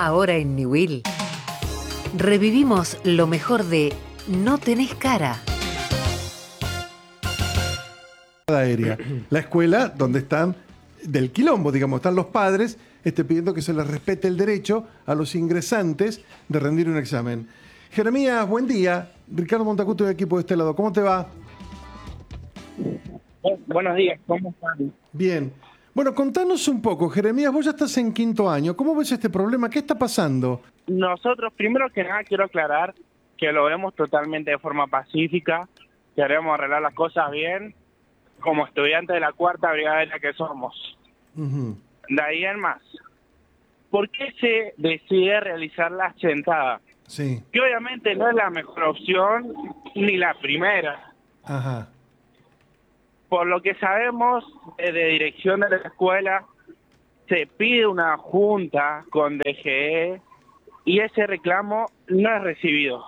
Ahora en Newell revivimos lo mejor de No tenés cara. Aérea, la escuela donde están del quilombo, digamos, están los padres pidiendo que se les respete el derecho a los ingresantes de rendir un examen. Jeremías, buen día. Ricardo Montacuto del equipo de este lado. ¿Cómo te va? Buenos días, ¿cómo están? Bien. Bueno, contanos un poco, Jeremías, vos ya estás en quinto año. ¿Cómo ves este problema? ¿Qué está pasando? Nosotros, primero que nada, quiero aclarar que lo vemos totalmente de forma pacífica, queremos arreglar las cosas bien, como estudiantes de la cuarta brigada aérea que somos. De ahí en más, ¿por qué se decide realizar la sentada? Sí. Que obviamente no es la mejor opción, ni la primera. Ajá. Por lo que sabemos, desde dirección de la escuela, se pide una junta con DGE y ese reclamo no es recibido.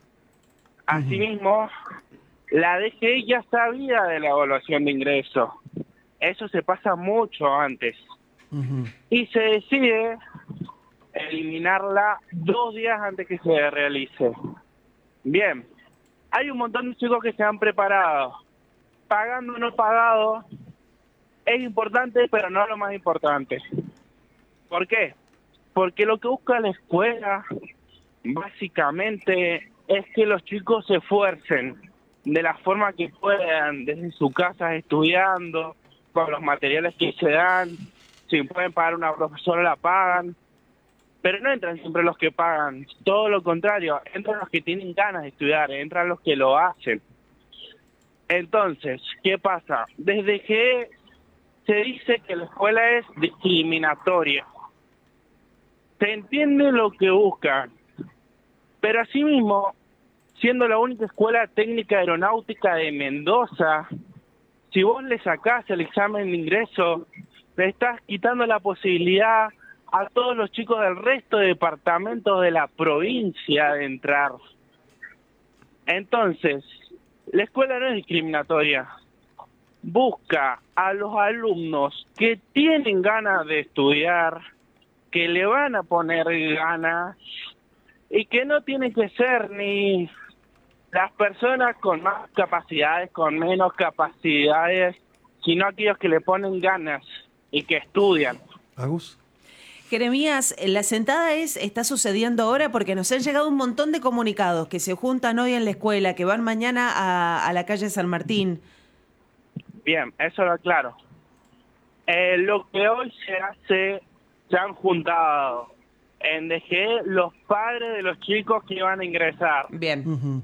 Asimismo, la DGE ya sabía de la evaluación de ingreso. Eso se pasa mucho antes. Y se decide eliminarla 2 días antes que se realice. Bien, hay un montón de chicos que se han preparado. Pagando o no pagado es importante, pero no lo más importante. ¿Por qué? Porque lo que busca la escuela básicamente es que los chicos se esfuercen de la forma que puedan, desde su casa estudiando, con los materiales que se dan, si pueden pagar una profesora la pagan, pero no entran siempre los que pagan, todo lo contrario, entran los que tienen ganas de estudiar, entran los que lo hacen. Entonces, ¿qué pasa? Desde que se dice que la escuela es discriminatoria, se entiende lo que buscan, pero asimismo, siendo la única escuela técnica aeronáutica de Mendoza, si vos le sacás el examen de ingreso, le estás quitando la posibilidad a todos los chicos del resto de departamentos de la provincia de entrar. Entonces, la escuela no es discriminatoria. Busca a los alumnos que tienen ganas de estudiar, que le van a poner ganas y que no tienen que ser ni las personas con más capacidades, con menos capacidades, sino aquellos que le ponen ganas y que estudian. Agus. Jeremías, la sentada está sucediendo ahora porque nos han llegado un montón de comunicados que se juntan hoy en la escuela, que van mañana a la calle San Martín. Bien, eso lo aclaro. Lo que hoy se hace, se han juntado en DGE los padres de los chicos que iban a ingresar. Bien.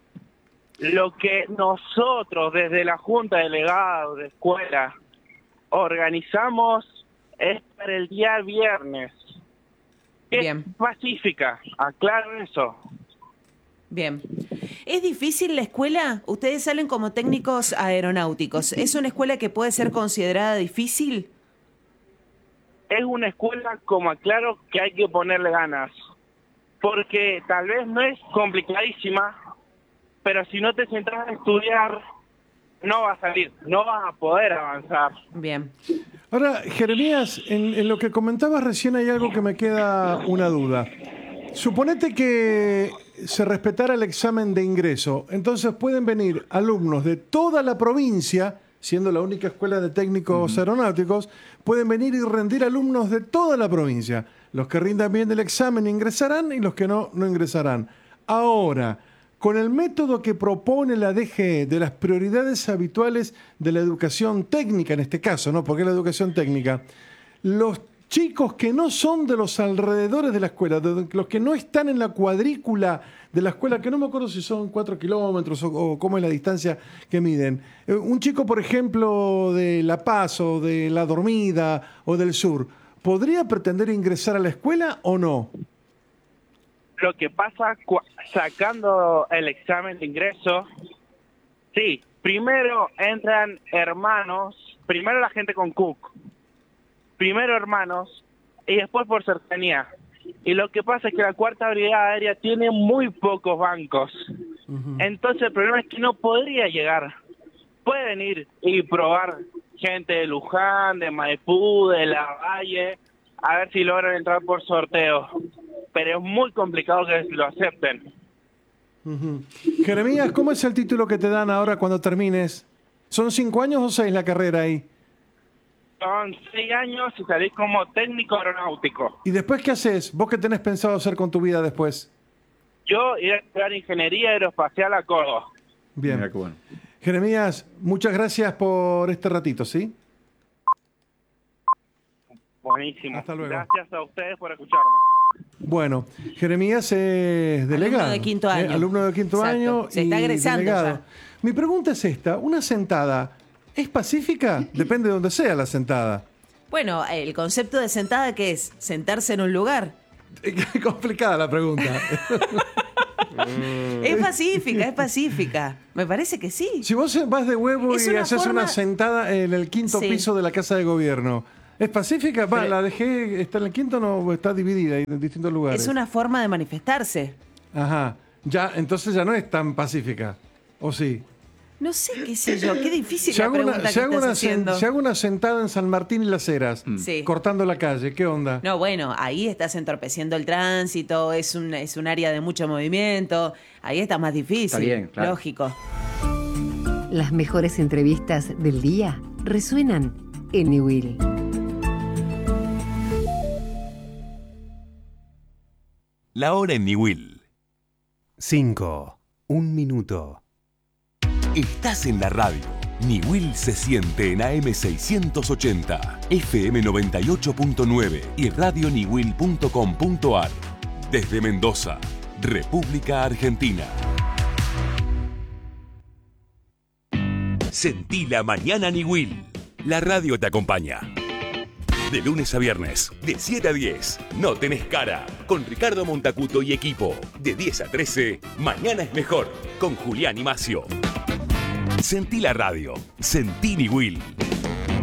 Lo que nosotros desde la Junta de Delegados de Escuela organizamos es para el día viernes. Bien. Es pacífica, aclaro eso. Bien. ¿Es difícil la escuela? Ustedes salen como técnicos aeronáuticos. ¿Es una escuela que puede ser considerada difícil? Es una escuela, como aclaro, que hay que ponerle ganas. Porque tal vez no es complicadísima, pero si no te centras a estudiar, no va a salir, no vas a poder avanzar. Bien. Ahora, Jeremías, en lo que comentabas recién hay algo que me queda una duda. Suponete que se respetara el examen de ingreso, entonces pueden venir alumnos de toda la provincia, siendo la única escuela de técnicos aeronáuticos, pueden venir y rendir alumnos de toda la provincia. Los que rindan bien el examen ingresarán y los que no, no ingresarán. Ahora, con el método que propone la DGE de las prioridades habituales de la educación técnica, en este caso, ¿no? Porque es la educación técnica, los chicos que no son de los alrededores de la escuela, los que no están en la cuadrícula de la escuela, que no me acuerdo si son 4 kilómetros o cómo es la distancia que miden. Un chico, por ejemplo, de La Paz o de La Dormida o del sur, ¿podría pretender ingresar a la escuela o no? Lo que pasa sacando el examen de ingreso, sí, primero entran hermanos, primero la gente con CUC, primero hermanos y después por cercanía. Y lo que pasa es que la cuarta brigada aérea tiene muy pocos bancos. Entonces el problema es que no podría llegar. Puede venir y probar gente de Luján, de Maipú, de Lavalle, a ver si logran entrar por sorteo. Pero es muy complicado que lo acepten. Ujú. Jeremías, ¿cómo es el título que te dan ahora cuando termines? ¿Son 5 años o 6 la carrera ahí? Son 6 años y salís como técnico aeronáutico. ¿Y después qué haces? ¿Vos qué tenés pensado hacer con tu vida después? Yo iré a estudiar ingeniería aeroespacial a Córdoba. Bien. Mira qué bueno. Jeremías, muchas gracias por este ratito, ¿sí? Buenísimo. Hasta luego. Gracias a ustedes por escucharme. Bueno, Jeremías es delegado. Alumno de quinto año. Alumno de quinto Exacto. año. Se está y egresando delegado. ya. Mi pregunta es esta. ¿Una sentada es pacífica? Depende de dónde sea la sentada. Bueno, el concepto de sentada, ¿qué es? Sentarse en un lugar. Complicada la pregunta. Es pacífica, es pacífica. Me parece que sí. Si vos vas de huevo Es y una haces forma- una sentada en el quinto Sí. piso de la Casa de Gobierno, ¿es pacífica? Va, Pero- la dejé, ¿está en el quinto o no? Está dividida en distintos lugares. Es una forma de manifestarse. Ajá. Ya, entonces ya no es tan pacífica. ¿O sí? No sé, qué sé yo, qué difícil Si la hago, pregunta una, que si hago estás una haciendo. si hago una sentada en San Martín y Las Heras, Sí. cortando la calle, ¿qué onda? No, bueno, ahí estás entorpeciendo el tránsito, es un área de mucho movimiento, ahí está más difícil. Está bien, claro. Lógico. Las mejores entrevistas del día resuenan en Niwil. La hora en Niwil. 5. 1 minuto. Estás en la radio. Niwil se siente en AM680, FM 98.9 y radioniwil.com.ar. Desde Mendoza, República Argentina. Sentí la mañana Niwil. La radio te acompaña. De lunes a viernes, de 7 a 10, No Tenés Cara, con Ricardo Montacuto y equipo. De 10 a 13, Mañana es Mejor, con Julián y Macio. Sentí la radio, sentí Niwil.